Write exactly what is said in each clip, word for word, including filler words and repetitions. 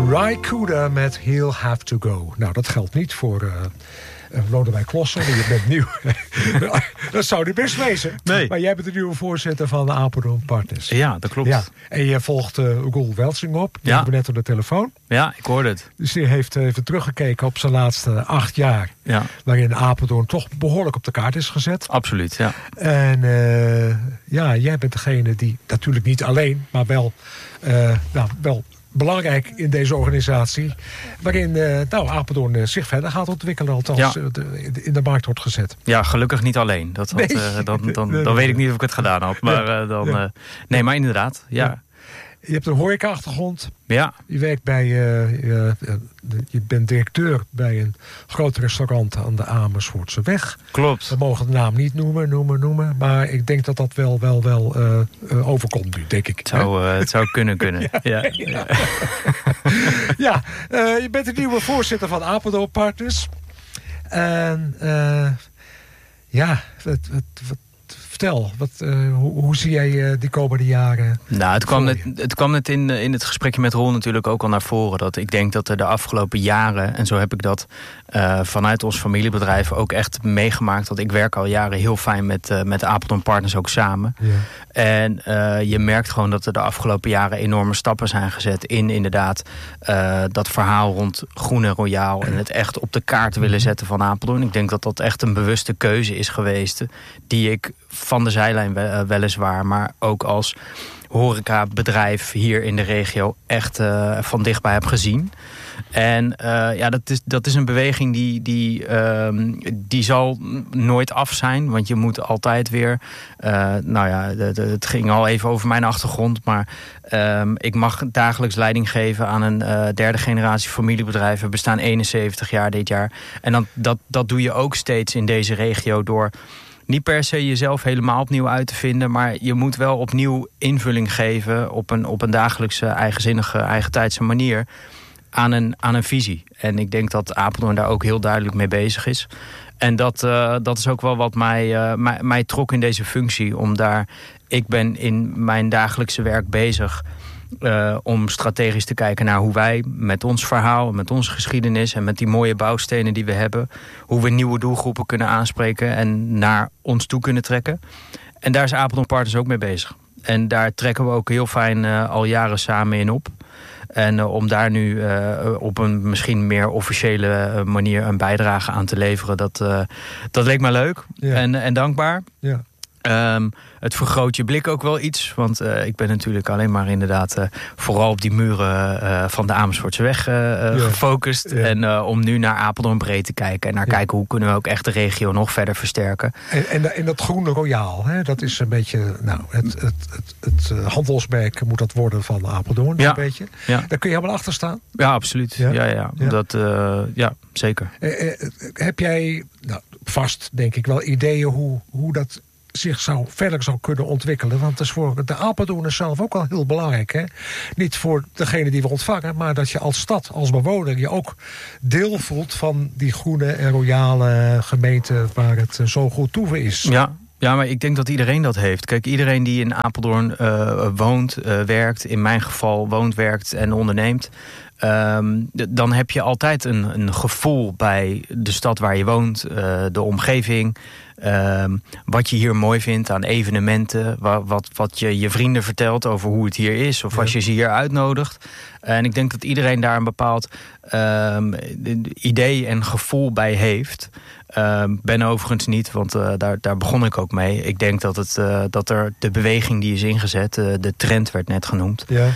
Ry Cooder met He'll Have To Go. Nou, dat geldt niet voor uh, uh, Lodewijk Klosser. Je bent nieuw. Dat zou niet best wezen. Nee. Maar jij bent de nieuwe voorzitter van de Apeldoorn Partners. Ja, dat klopt. Ja. En je volgt uh, Roel Welsing op. Die ja. hebben we net op de telefoon. Ja, ik hoorde het. Dus die heeft even teruggekeken op zijn laatste acht jaar. Ja. Waarin Apeldoorn toch behoorlijk op de kaart is gezet. Absoluut, ja. En uh, ja, jij bent degene die natuurlijk niet alleen, maar wel, uh, nou, wel belangrijk in deze organisatie. Waarin uh, nou, Apeldoorn uh, zich verder gaat ontwikkelen. Althans ja. uh, de, in de markt wordt gezet. Ja, gelukkig niet alleen. Dat had, nee. uh, dan dan, dan, dan weet ik niet of ik het gedaan had. Maar, ja. uh, dan, ja. uh, nee, maar inderdaad, ja. ja. Je hebt een horeca-achtergrond. Ja. Je werkt bij, uh, uh, je bent directeur bij een groot restaurant aan de Amersfoortse weg. Klopt. We mogen de naam niet noemen, noemen, noemen. Maar ik denk dat dat wel, wel, wel uh, uh, overkomt nu, denk ik. Het zou, uh, het zou kunnen, kunnen. ja. ja. ja. ja uh, je bent de nieuwe voorzitter van Apeldoorn Partners. En uh, ja, wat, wat, wat vertel, wat, uh, hoe, hoe zie jij uh, die komende jaren? Nou, het kwam net, het kwam net in, in het gesprekje met Roel natuurlijk ook al naar voren. Dat ik denk dat er de afgelopen jaren, en zo heb ik dat uh, vanuit ons familiebedrijf ook echt meegemaakt. Dat ik werk al jaren heel fijn met, uh, met de Apeldoorn Partners ook samen. Ja. En uh, je merkt gewoon dat er de afgelopen jaren enorme stappen zijn gezet in inderdaad uh, dat verhaal rond Groen en Royaal. En het echt op de kaart willen zetten van Apeldoorn. Ik denk dat dat echt een bewuste keuze is geweest. Die ik van de zijlijn weliswaar, maar ook als horecabedrijf hier in de regio echt uh, van dichtbij heb gezien. En uh, ja, dat is, dat is een beweging die, die, uh, die zal nooit af zijn. Want je moet altijd weer... Uh, nou ja, de, de, het ging al even over mijn achtergrond. Maar uh, ik mag dagelijks leiding geven aan een uh, derde generatie familiebedrijf. We bestaan eenenzeventig jaar dit jaar. En dan, dat, dat doe je ook steeds in deze regio door niet per se jezelf helemaal opnieuw uit te vinden, maar je moet wel opnieuw invulling geven op een, op een dagelijkse, eigenzinnige, eigentijdse manier aan een, aan een visie. En ik denk dat Apeldoorn daar ook heel duidelijk mee bezig is. En dat, uh, dat is ook wel wat mij, uh, mij, mij trok in deze functie. Om daar, ik ben in mijn dagelijkse werk bezig Uh, om strategisch te kijken naar hoe wij met ons verhaal, met onze geschiedenis en met die mooie bouwstenen die we hebben, hoe we nieuwe doelgroepen kunnen aanspreken en naar ons toe kunnen trekken. En daar is Apeldoorn Partners ook mee bezig. En daar trekken we ook heel fijn uh, al jaren samen in op. En uh, om daar nu uh, op een misschien meer officiële uh, manier een bijdrage aan te leveren, dat, uh, dat leek me leuk ja. en, en dankbaar. Ja. Um, het vergroot je blik ook wel iets. Want uh, ik ben natuurlijk alleen maar inderdaad uh, vooral op die muren uh, van de Amersfoortse weg uh, ja. gefocust. Ja. En uh, om nu naar Apeldoorn breed te kijken. En naar ja. kijken hoe kunnen we ook echt de regio nog verder versterken. En, en, en dat Groene Royaal, hè, dat is een beetje nou, het, het, het, het, het handelsmerk moet dat worden van Apeldoorn. Ja. Een beetje. Ja. Daar kun je helemaal achter staan. Ja, absoluut. Ja, ja, ja. ja. Dat, uh, ja zeker. Uh, uh, heb jij nou, vast denk ik wel ideeën hoe, hoe dat zich zou, verder zou kunnen ontwikkelen. Want het is voor de Apeldoorners zelf ook wel heel belangrijk. Hè? Niet voor degene die we ontvangen, maar dat je als stad, als bewoner, je ook deel voelt van die groene en royale gemeente waar het zo goed toe is. Ja. Ja, maar ik denk dat iedereen dat heeft. Kijk, iedereen die in Apeldoorn uh, woont, uh, werkt, in mijn geval woont, werkt en onderneemt, Um, dan heb je altijd een, een gevoel bij de stad waar je woont, uh, de omgeving, um, wat je hier mooi vindt aan evenementen, wat, wat, wat je je vrienden vertelt over hoe het hier is, of ja. als je ze hier uitnodigt. En ik denk dat iedereen daar een bepaald um, idee en gevoel bij heeft. Um, ben overigens niet, want uh, daar, daar begon ik ook mee. Ik denk dat, het, uh, dat er de beweging die is ingezet, uh, de trend werd net genoemd. Ja.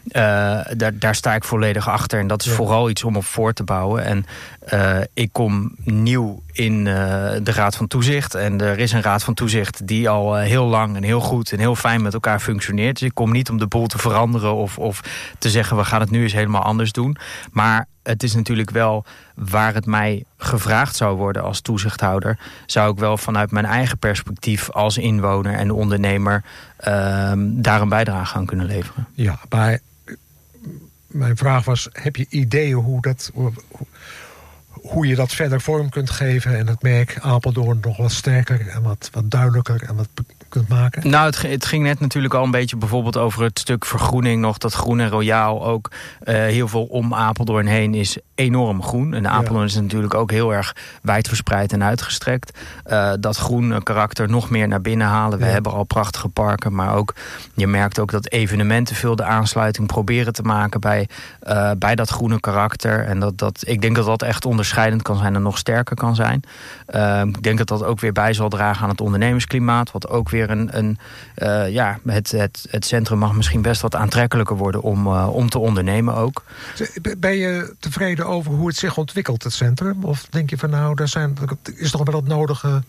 Uh, daar, daar sta ik volledig achter. En dat is ja. vooral iets om op voor te bouwen. En uh, ik kom nieuw in uh, de Raad van Toezicht. En er is een Raad van Toezicht die al uh, heel lang en heel goed en heel fijn met elkaar functioneert. Dus ik kom niet om de boel te veranderen of, of te zeggen we gaan het nu eens helemaal anders doen. Maar het is natuurlijk wel waar het mij gevraagd zou worden als toezichthouder, zou ik wel vanuit mijn eigen perspectief als inwoner en ondernemer uh, daar een bijdrage aan kunnen leveren. Ja, maar mijn vraag was, heb je ideeën hoe dat, hoe, hoe je dat verder vorm kunt geven en het merk Apeldoorn nog wat sterker en wat, wat duidelijker en wat kunt maken? Nou, het, het ging net natuurlijk al een beetje bijvoorbeeld over het stuk vergroening nog. Dat Groen en Royaal ook uh, heel veel om Apeldoorn heen is enorm groen. En Apeldoorn ja. is natuurlijk ook heel erg wijdverspreid en uitgestrekt. Uh, dat groene karakter nog meer naar binnen halen. We ja. hebben al prachtige parken, maar ook je merkt ook dat evenementen veel de aansluiting proberen te maken bij, uh, bij dat groene karakter. En dat, dat, ik denk dat dat echt onderscheidend kan zijn en nog sterker kan zijn. Uh, ik denk dat dat ook weer bij zal dragen aan het ondernemersklimaat. Wat ook weer een... een uh, ja, het, het, het centrum mag misschien best wat aantrekkelijker worden om, uh, om te ondernemen ook. Ben je tevreden over hoe het zich ontwikkelt, het centrum? Of denk je van nou, daar zijn, is nog wel het nodige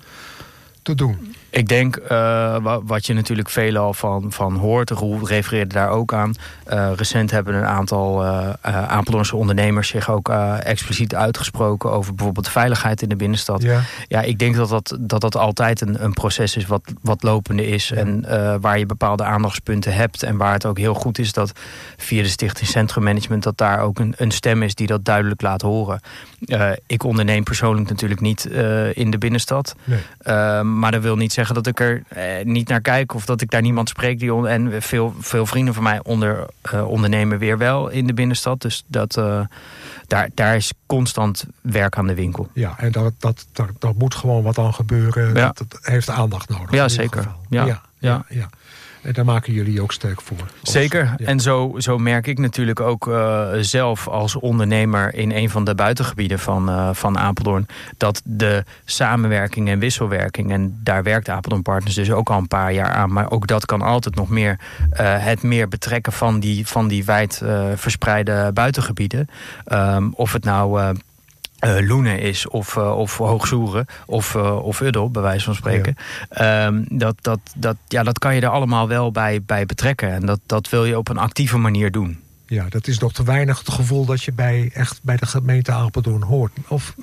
te doen? Ik denk, uh, wat je natuurlijk veelal van, van hoort, Roel refereerde daar ook aan. Uh, recent hebben een aantal uh, uh, Apeldoornse ondernemers zich ook uh, expliciet uitgesproken over bijvoorbeeld de veiligheid in de binnenstad. Ja, ja ik denk dat dat, dat, dat altijd een, een proces is wat, wat lopende is. Ja. En uh, waar je bepaalde aandachtspunten hebt. En waar het ook heel goed is dat via de Stichting Centrum Management dat daar ook een, een stem is die dat duidelijk laat horen. Uh, ik onderneem persoonlijk natuurlijk niet uh, in de binnenstad. Nee. Uh, maar dat wil niet zeggen dat ik er eh, niet naar kijk of dat ik daar niemand spreek. Die on- en veel, veel vrienden van mij onder, uh, ondernemen weer wel in de binnenstad. Dus dat, uh, daar, daar is constant werk aan de winkel. Ja, en dat, dat, dat, dat moet gewoon wat aan gebeuren. Ja. Dat, dat heeft aandacht nodig. Ja, zeker. Ja. Ja, ja, ja. En daar maken jullie ook sterk voor. Zeker. Ja. En zo, zo merk ik natuurlijk ook uh, zelf als ondernemer in een van de buitengebieden van, uh, van Apeldoorn, dat de samenwerking en wisselwerking, en daar werkt Apeldoorn Partners dus ook al een paar jaar aan, maar ook dat kan altijd nog meer, uh, het meer betrekken van die, van die wijd uh, verspreide buitengebieden. Um, of het nou Uh, Uh, Loenen is of, uh, of Hoogsoeren of, uh, of Uddel, bij wijze van spreken. Ja. Um, dat, dat, dat, ja, dat kan je er allemaal wel bij, bij betrekken. En dat, dat wil je op een actieve manier doen. Ja, dat is nog te weinig het gevoel dat je bij, echt bij de gemeente Apeldoorn hoort. Of...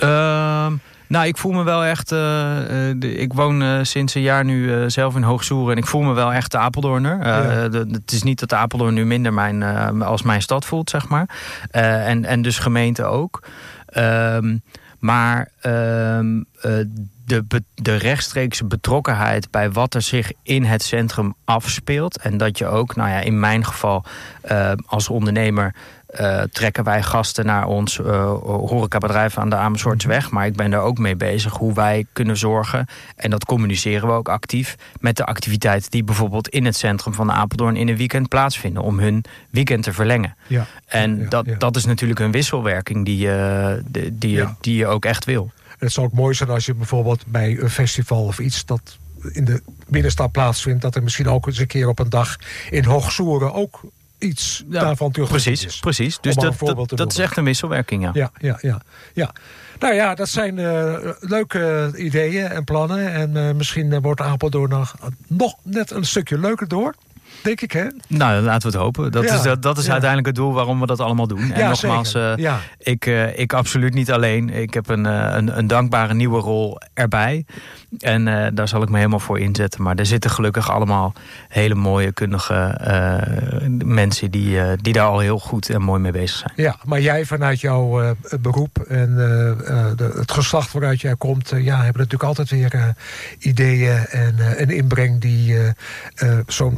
Uh, nou, ik voel me wel echt... Uh, uh, de, ik woon uh, sinds een jaar nu uh, zelf in Hoogsoeren en ik voel me wel echt de Apeldoorner. Uh, ja. de, de, het is niet dat de Apeldoorn nu minder mijn, uh, als mijn stad voelt, zeg maar. Uh, en, en dus gemeente ook. Um, maar um, uh, de, be, de rechtstreekse betrokkenheid bij wat er zich in het centrum afspeelt. En dat je ook, nou ja, in mijn geval uh, als ondernemer Uh, trekken wij gasten naar ons uh, horecabedrijf aan de Amersfoortseweg. Maar ik ben daar ook mee bezig hoe wij kunnen zorgen. En dat communiceren we ook actief met de activiteiten die bijvoorbeeld in het centrum van Apeldoorn in een weekend plaatsvinden. Om hun weekend te verlengen. Ja. En ja, dat, ja. dat is natuurlijk een wisselwerking die, uh, die, die, ja. die je ook echt wil. Het zou ook mooi zijn als je bijvoorbeeld bij een festival of iets dat in de binnenstad plaatsvindt, dat er misschien ook eens een keer op een dag in Hoogsoeren ook iets ja, daarvan terug precies, is. Precies, dus dat, dat, dat is echt een wisselwerking, ja. Ja, ja, ja, ja. Nou ja, dat zijn uh, leuke ideeën en plannen. En uh, misschien uh, wordt Apeldoorn nog, nog net een stukje leuker door. Denk ik, hè? Nou, laten we het hopen. Dat ja, is, dat, dat is ja. uiteindelijk het doel waarom we dat allemaal doen. En ja, nogmaals, uh, ja. ik, uh, ik absoluut niet alleen. Ik heb een, uh, een, een dankbare nieuwe rol erbij. En uh, daar zal ik me helemaal voor inzetten. Maar er zitten gelukkig allemaal hele mooie, kundige uh, mensen die, uh, die daar al heel goed en mooi mee bezig zijn. Ja, maar jij vanuit jouw uh, beroep en uh, uh, de, het geslacht waaruit jij komt, uh, ja, hebben natuurlijk altijd weer uh, ideeën en uh, een inbreng die uh, uh, zo'n